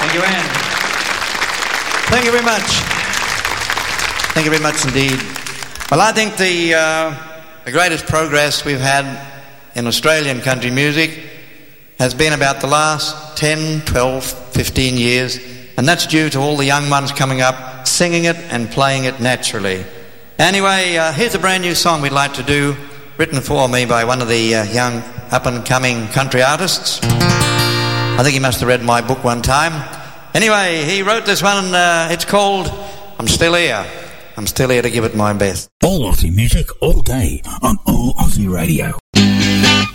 Thank you, Anne. Thank you very much. Thank you very much indeed. Well, I think the greatest progress we've had in Australian country music has been about the last 10, 12, 15 years, and that's due to all the young ones coming up, singing it and playing it naturally. Anyway, here's a brand new song we'd like to do, written for me by one of the young up-and-coming country artists. I think he must have read my book one time. Anyway, he wrote this one, and it's called I'm Still Here. I'm still here to give it my best. All Aussie music all day on All Aussie Radio.